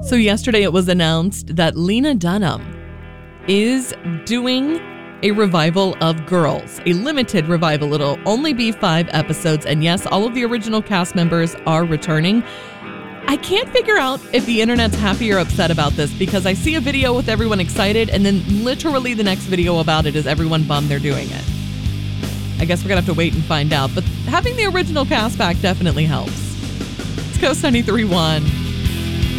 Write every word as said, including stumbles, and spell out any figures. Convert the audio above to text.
So yesterday it was announced that Lena Dunham is doing a revival of Girls, a limited revival. It'll only be five episodes. And yes, all of the original cast members are returning. I can't figure out if the internet's happy or upset about this, because I see a video with everyone excited, and then literally the next video about it is everyone bummed they're doing it. I guess we're going to have to wait and find out. But having the original cast back definitely helps. It's Coast ninety-three point one.